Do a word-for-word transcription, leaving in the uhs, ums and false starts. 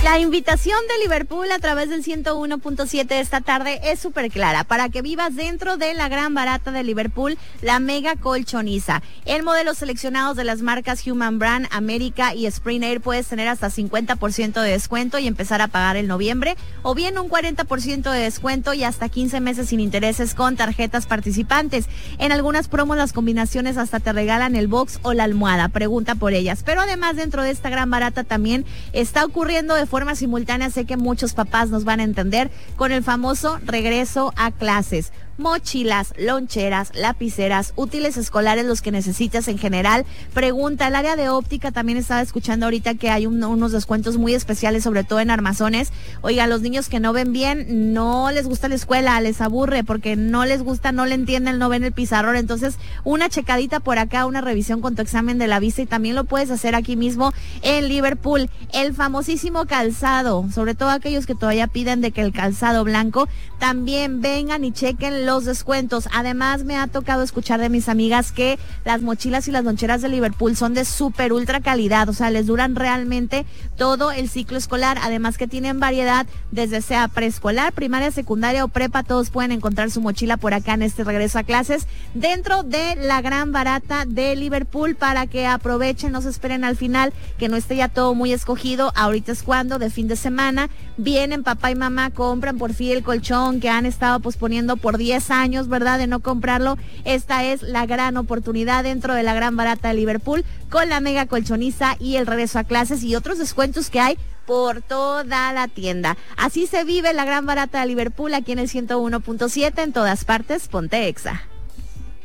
La invitación de Liverpool a través del ciento uno punto siete esta tarde es súper clara para que vivas dentro de la gran barata de Liverpool, la mega colchoniza. En modelos seleccionados de las marcas Human Brand, América y Spring Air puedes tener hasta cincuenta por ciento de descuento y empezar a pagar en noviembre, o bien un cuarenta por ciento de descuento y hasta quince meses sin intereses con tarjetas participantes. En algunas promos las combinaciones hasta te regalan el box o la almohada, pregunta por ellas. Pero además dentro de esta gran barata también está ocurriendo de forma simultánea, sé que muchos papás nos van a entender, con el famoso regreso a clases. Mochilas, loncheras, lapiceras, útiles escolares, los que necesitas en general. Pregunta, el área de óptica también estaba escuchando ahorita que hay un, unos descuentos muy especiales, sobre todo en armazones. Oiga, los niños que no ven bien, no les gusta la escuela, les aburre porque no les gusta, no le entienden, no ven el pizarrón. Entonces, una checadita por acá, una revisión con tu examen de la vista, y también lo puedes hacer aquí mismo en Liverpool. El famosísimo calzado, sobre todo aquellos que todavía piden de que el calzado blanco, también vengan y chequen los descuentos. Además, me ha tocado escuchar de mis amigas que las mochilas y las loncheras de Liverpool son de súper ultra calidad, o sea, les duran realmente todo el ciclo escolar. Además que tienen variedad, desde sea preescolar, primaria, secundaria o prepa, todos pueden encontrar su mochila por acá en este regreso a clases dentro de la gran barata de Liverpool, para que aprovechen, no se esperen al final que no esté ya todo muy escogido. Ahorita es cuando, de fin de semana, vienen papá y mamá, compran por fin el colchón que han estado posponiendo por diez años, ¿verdad?, de no comprarlo. Esta es la gran oportunidad dentro de la gran barata de Liverpool, con la mega colchoniza y el regreso a clases y otros descuentos que hay por toda la tienda. Así se vive la gran barata de Liverpool aquí en el ciento uno punto siete, en todas partes, ponte Exa.